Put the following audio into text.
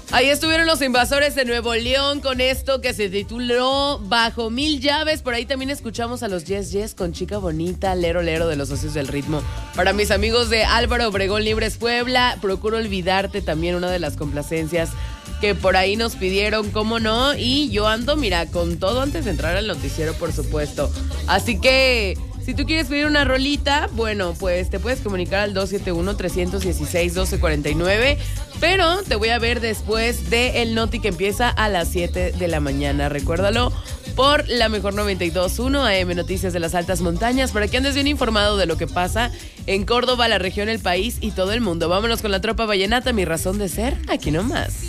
Ahí estuvieron los Invasores de Nuevo León con esto que se tituló Bajo 1000 llaves. Por ahí también escuchamos a los Yes Yes con Chica Bonita, Lero Lero de los Socios del Ritmo. Para mis amigos de Álvaro Obregón Libres Puebla, Procuro Olvidarte, también una de las complacencias que por ahí nos pidieron, cómo no. Y yo ando, mira, con todo antes de entrar al noticiero, por supuesto. Así que si tú quieres pedir una rolita, bueno, pues te puedes comunicar al 271-316-1249. Pero te voy a ver después del Noti que empieza a las 7 de la mañana. Recuérdalo, por la mejor 92.1 AM Noticias de las Altas Montañas, para que andes bien informado de lo que pasa en Córdoba, la región, el país y todo el mundo. Vámonos con la tropa vallenata, mi razón de ser, aquí nomás.